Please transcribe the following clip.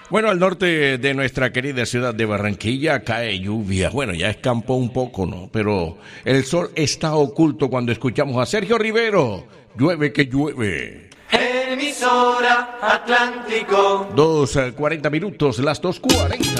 Bueno, al norte de nuestra querida ciudad de Barranquilla cae lluvia. Bueno, ya escampó un poco, ¿no? Pero el sol está oculto cuando escuchamos a Sergio Rivero. Llueve que llueve. Emisora Atlántico. 2:40, las 2:40.